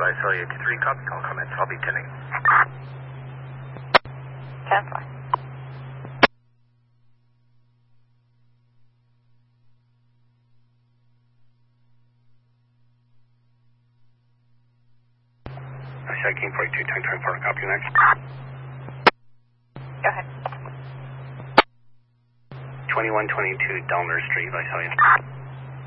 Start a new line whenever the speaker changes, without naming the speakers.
Visalia 3, copy, call comments. I'll be tending.
10-4.
Visalia King 42, 1024, copy next.
Go ahead.
2122 Delmer Street, Visalia.